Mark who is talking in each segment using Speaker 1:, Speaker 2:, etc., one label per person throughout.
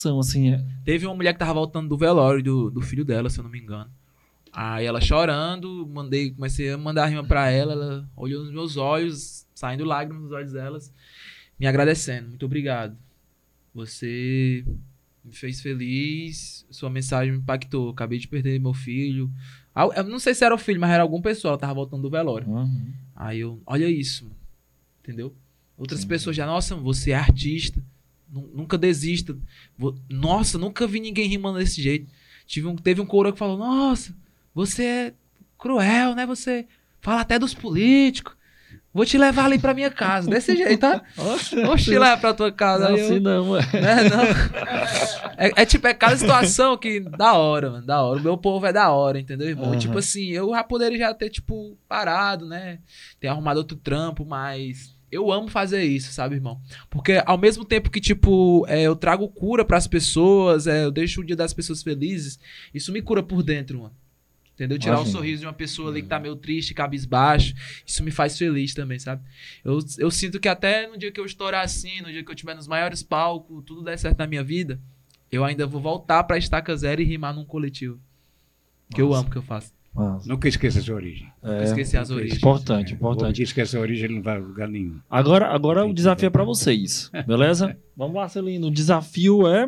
Speaker 1: São assim,
Speaker 2: Teve uma mulher que tava voltando do velório do filho dela, se eu não me engano. Aí ela chorando, comecei a mandar rima pra ela, ela olhou nos meus olhos, saindo lágrimas nos olhos delas, me agradecendo. Muito obrigado. Você me fez feliz, sua mensagem me impactou. Acabei de perder meu filho. Eu não sei se era o filho, mas era algum pessoal, ela tava voltando do velório. Aí eu, olha isso, mano. Entendeu? Outras pessoas já, nossa, você é artista, nunca desista. Nossa, nunca vi ninguém rimando desse jeito. Teve um coro que falou, nossa, você é cruel, né? Você fala até dos políticos. Vou te levar ali pra minha casa, desse jeito, tá? Vou te levar pra tua casa.
Speaker 1: não,
Speaker 2: Aí
Speaker 1: assim não, mano.
Speaker 2: né, não. Tipo, é cada situação que da hora, mano, da hora. O meu povo é da hora, entendeu, irmão? Tipo assim, eu já poderia já ter, tipo, parado, né? Ter arrumado outro trampo, mas eu amo fazer isso, sabe, irmão? Porque ao mesmo tempo que, tipo, eu trago cura pras pessoas, eu deixo o dia das pessoas felizes, isso me cura por dentro, mano. Entendeu? Tirar o sorriso de uma pessoa ali que tá meio triste, cabisbaixo. Isso me faz feliz também, sabe? Eu sinto que até no dia que eu estourar assim, no dia que eu estiver nos maiores palcos, tudo der certo na minha vida, eu ainda vou voltar pra Estaca Zero e rimar num coletivo. Que eu amo o que eu faço.
Speaker 3: Nunca esqueça a sua origem.
Speaker 2: Nunca esquecer as origens.
Speaker 1: Importante,
Speaker 3: O
Speaker 1: importante.
Speaker 3: que esquece a origem, ele não vai a lugar nenhum.
Speaker 1: Agora o desafio é pra vocês, beleza? Vamos lá, Celino. O desafio é...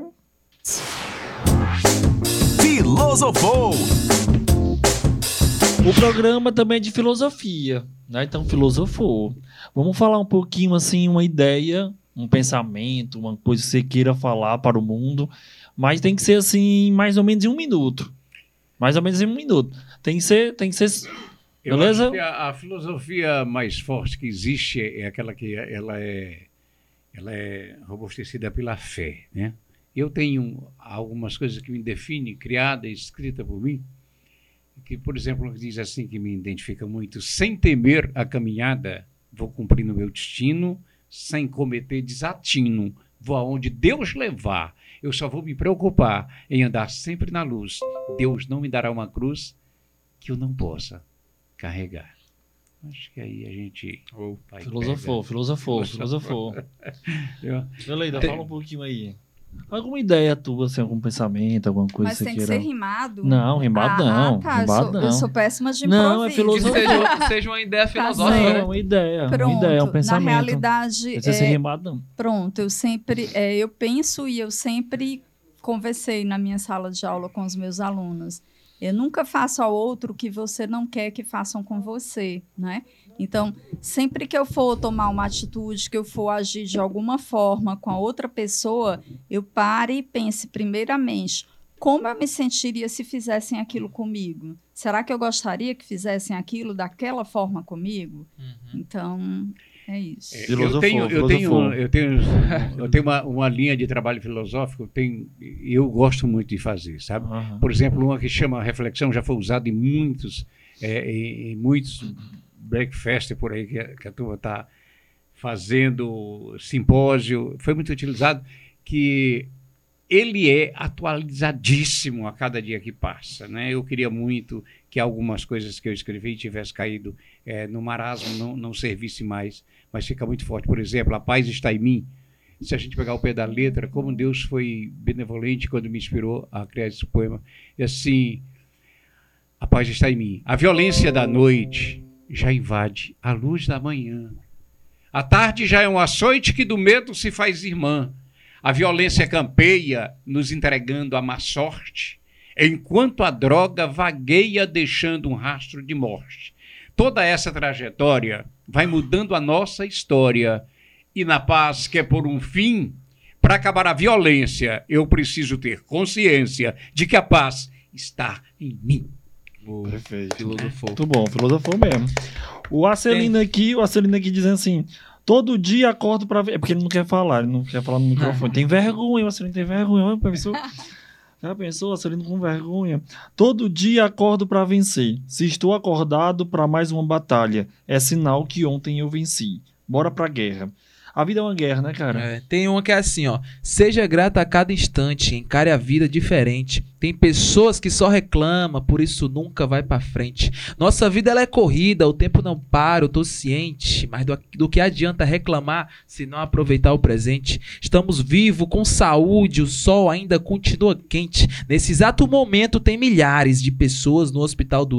Speaker 4: Filosofou!
Speaker 1: O programa também é de filosofia, né? Então, filosofou. Vamos falar um pouquinho, assim, uma ideia, um pensamento, uma coisa que você queira falar para o mundo, mas tem que ser, assim, mais ou menos em 1 minuto. Mais ou menos em 1 minuto. Tem que ser...
Speaker 3: Eu
Speaker 1: Beleza?
Speaker 3: acho que a filosofia mais forte que existe é aquela que ela é robustecida pela fé, né? Eu tenho algumas coisas que me definem, criada e escrita por mim, que, por exemplo, diz assim, que me identifica muito: sem temer a caminhada, vou cumprir o meu destino, sem cometer desatino, vou aonde Deus levar, eu só vou me preocupar em andar sempre na luz. Deus não me dará uma cruz que eu não possa carregar. Acho que aí a gente vai
Speaker 1: Filosofou. Beleida, fala um pouquinho aí. Alguma ideia tua, assim, algum pensamento, alguma coisa
Speaker 5: Mas
Speaker 1: que você
Speaker 5: tem
Speaker 1: queira...
Speaker 5: que ser rimado?
Speaker 1: Não, rimado não.
Speaker 5: Tá.
Speaker 1: Rimado
Speaker 5: Eu sou péssima de
Speaker 1: Não, é
Speaker 5: improviso.
Speaker 1: filosofia.
Speaker 2: Que seja uma ideia
Speaker 5: Tá
Speaker 2: filosófica,
Speaker 5: certo.
Speaker 1: Não,
Speaker 2: né?
Speaker 1: é uma ideia,
Speaker 5: Pronto,
Speaker 1: um pensamento.
Speaker 5: na realidade,
Speaker 1: Não precisa ser rimado, não.
Speaker 5: pronto, eu sempre, eu penso e eu sempre conversei na minha sala de aula com os meus alunos. Eu nunca faço ao outro o que você não quer que façam com você, né? Então, sempre que eu for tomar uma atitude, que eu for agir de alguma forma com a outra pessoa, eu pare e pense primeiramente, como eu me sentiria se fizessem aquilo comigo? Será que eu gostaria que fizessem aquilo daquela forma comigo? Então, é isso.
Speaker 3: Eu tenho uma linha de trabalho filosófico, eu gosto muito de fazer, sabe? Por exemplo, uma que chama reflexão, já foi usada em muitos breakfast por aí que a turma está fazendo, simpósio, foi muito utilizado, que ele é atualizadíssimo a cada dia que passa, né? Eu queria muito que algumas coisas que eu escrevi tivesse caído no marasmo, não servisse mais, mas fica muito forte. Por exemplo, a paz está em mim. Se a gente pegar o pé da letra, como Deus foi benevolente quando me inspirou a criar esse poema, e assim, a paz está em mim. A violência da noite já invade a luz da manhã. A tarde já é um açoite que do medo se faz irmã. A violência campeia, nos entregando a má sorte, enquanto a droga vagueia, deixando um rastro de morte. Toda essa trajetória vai mudando a nossa história. E na paz que é por um fim, para acabar a violência, eu preciso ter consciência de que a paz está em mim.
Speaker 1: Perfeito.
Speaker 2: Filosofou.
Speaker 1: Muito bom, filosofou mesmo. O Acelino aqui dizendo assim: todo dia acordo pra ver. É porque ele não quer falar no microfone. Tem vergonha, o Acelino tem vergonha. Já pensou, Acelino com vergonha? Todo dia acordo pra vencer. Se estou acordado pra mais uma batalha, é sinal que ontem eu venci. Bora pra guerra. A vida é uma guerra, né, cara?
Speaker 2: Tem uma que é assim, ó. Seja grato a cada instante, encare a vida diferente. Tem pessoas que só reclamam, por isso nunca vai pra frente. Nossa vida ela é corrida, o tempo não para, eu tô ciente. Mas do que adianta reclamar se não aproveitar o presente? Estamos vivos, com saúde, o sol ainda continua quente. Nesse exato momento tem milhares de pessoas no hospital doentes.